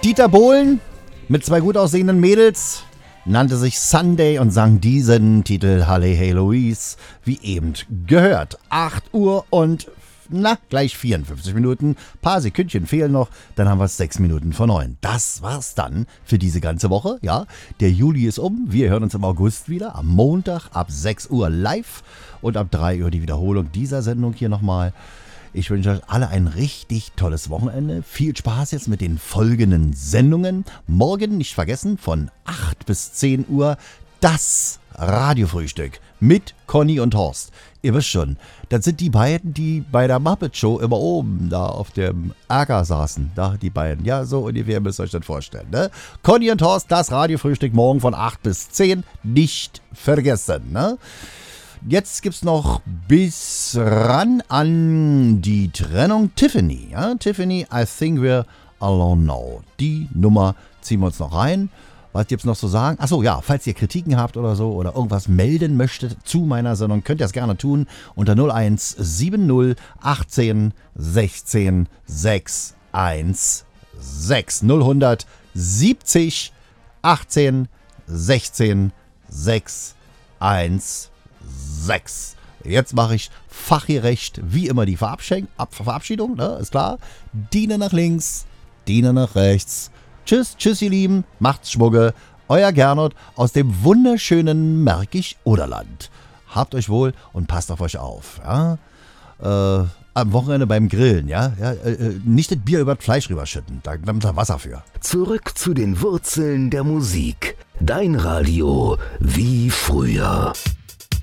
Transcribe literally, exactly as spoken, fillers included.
Dieter Bohlen mit zwei gut aussehenden Mädels nannte sich Sunday und sang diesen Titel Halle Hey Louise, wie eben gehört. acht Uhr und na, gleich vierundfünfzig Minuten, paar Sekündchen fehlen noch, dann haben wir es sechs Minuten vor neun. Das war's dann für diese ganze Woche, ja. Der Juli ist um, wir hören uns im August wieder, am Montag ab sechs Uhr live und ab drei Uhr die Wiederholung dieser Sendung hier nochmal. Ich wünsche euch alle ein richtig tolles Wochenende. Viel Spaß jetzt mit den folgenden Sendungen. Morgen nicht vergessen, von acht bis zehn Uhr das Radiofrühstück mit Conny und Horst. Ihr wisst schon, das sind die beiden, die bei der Muppet Show immer oben da auf dem Acker saßen. Da die beiden. Ja, so ungefähr müsst ihr euch das vorstellen. Ne? Conny und Horst, das Radiofrühstück morgen von acht bis zehn. Nicht vergessen. Ne? Jetzt gibt's noch bis ran an die Trennung Tiffany. Ja? Tiffany, I think we're alone now. Die Nummer ziehen wir uns noch rein. Was gibt's noch zu sagen? Achso, ja, falls ihr Kritiken habt oder so oder irgendwas melden möchtet zu meiner Sendung, könnt ihr das gerne tun unter null eins sieben null achtzehn sechzehn sechs eins sechs null eins null siebzig achtzehn sechzehn sechs eins sechs. Jetzt mache ich fachgerecht wie immer die Verabschiedung, Verabschiedung, ne? Ist klar. Diene nach links, Diene nach rechts. Tschüss, tschüss ihr Lieben, macht's Schmugge. Euer Gernot aus dem wunderschönen Märkisch-Oderland. Habt euch wohl und passt auf euch auf. Ja? Äh, am Wochenende beim Grillen, ja, ja äh, nicht das Bier über das Fleisch rüberschütten, da nimmt ihr Wasser für. Zurück zu den Wurzeln der Musik. Dein Radio wie früher.